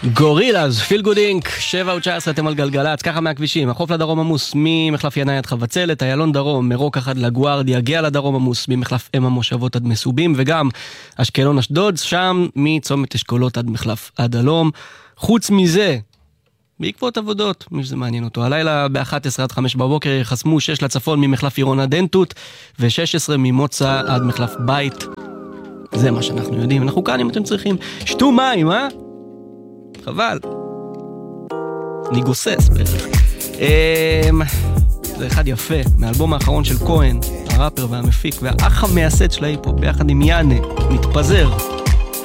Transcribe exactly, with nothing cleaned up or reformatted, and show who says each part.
Speaker 1: גורילאז, פיל גוד אינק, שבע ותשע עשרה, אתם על גלגלץ, ככה מהכבישים, החוף לדרום עמוס ממחלף ינאי עד חבצלת, איילון דרום, מרוק אחד לגוארדיה, גאה לדרום עמוס ממחלף אם המושבות עד מסובים, וגם אשקלון אשדוד, שם מצומת אשכולות עד מחלף עד הלום. חוץ מזה, בעקבות עבודות, מי שזה מעניין אותו, הלילה ב-אחת עשרה עד חמש בבוקר חסמו שש לצפון ממחלף עירון עד עין-תות, ו-שש עשרה ממוצא עד מחלף בית. זה מה שאנחנו יודעים, אנחנו כאן אם אתם צריכים. שתו מים, אה? חבל. אני גוסס בערך. זה אחד יפה, מהאלבום האחרון של כהן, הראפר והמפיק, והאח המייסד של ההיפ-הופ, ביחד עם יאנה, מתפזר.